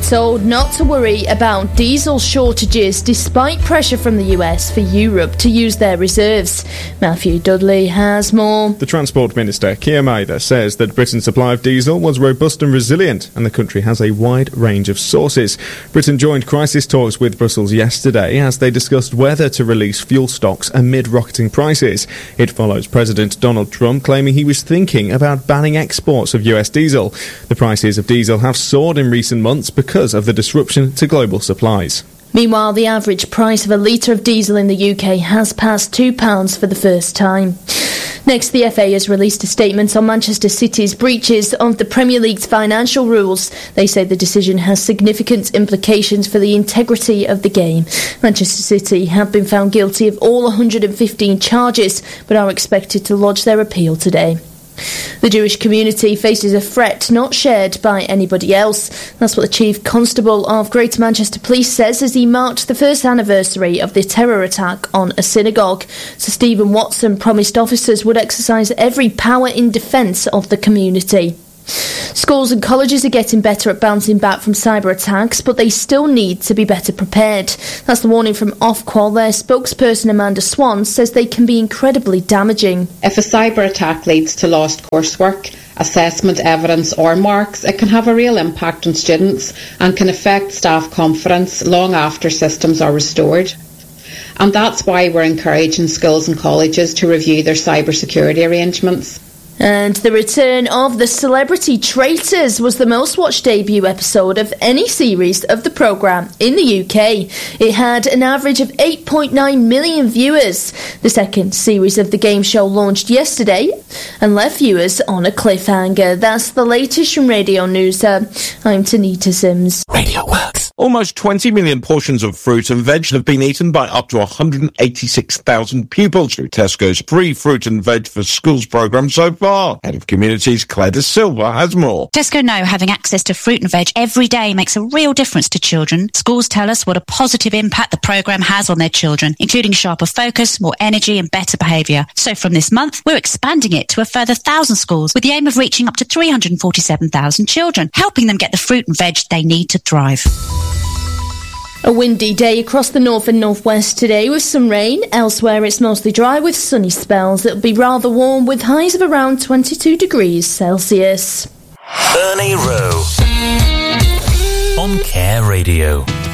told not to worry about diesel shortages despite pressure from the US for Europe to use their reserves. Matthew Dudley has more. The Transport Minister, Keir Mather, says that Britain's supply of diesel was robust and resilient, and the country has a wide range of sources. Britain joined crisis talks with Brussels yesterday as they discussed whether to release fuel stocks amid rocketing prices. It follows President Donald Trump claiming he was thinking about banning exports of US diesel. The prices of diesel have soared in recent months because of the disruption to global supplies. Meanwhile, the average price of a litre of diesel in the UK has passed £2 for the first time. Next, the FA has released a statement on Manchester City's breaches of the Premier League's financial rules. They say the decision has significant implications for the integrity of the game. Manchester City have been found guilty of all 115 charges, but are expected to lodge their appeal today. The Jewish community faces a threat not shared by anybody else. That's what the Chief Constable of Greater Manchester Police says as he marked the first anniversary of the terror attack on a synagogue. Sir Stephen Watson promised officers would exercise every power in defence of the community. Schools and colleges are getting better at bouncing back from cyber attacks, but they still need to be better prepared. That's the warning from Ofqual. Their spokesperson Amanda Swan says they can be incredibly damaging. If a cyber attack leads to lost coursework, assessment evidence or marks, it can have a real impact on students and can affect staff confidence long after systems are restored. And that's why we're encouraging schools and colleges to review their cybersecurity arrangements. And the return of The Celebrity Traitors was the most watched debut episode of any series of the programme in the UK. It had an average of 8.9 million viewers. The second series of the game show launched yesterday and left viewers on a cliffhanger. That's the latest from Radio News. I'm Tanita Sims. Radio Works. Almost 20 million portions of fruit and veg have been eaten by up to 186,000 pupils through Tesco's free fruit and veg for schools programme so far. Head of Communities Claire De Silva has more. Tesco know having access to fruit and veg every day makes a real difference to children. Schools tell us what a positive impact the programme has on their children, including sharper focus, more energy and better behaviour. So from this month, we're expanding it to a further 1,000 schools with the aim of reaching up to 347,000 children, helping them get the fruit and veg they need to thrive. A windy day across the north and northwest today with some rain. Elsewhere it's mostly dry with sunny spells. It'll be rather warm with highs of around 22 degrees Celsius. Ernie Rowe on Care Radio.